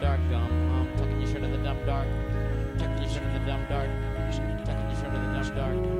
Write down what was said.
dark. Tucking your shirt in the dumb dark. Tucking your shirt in the dumb dark. Tucking your shirt in the dumb dark.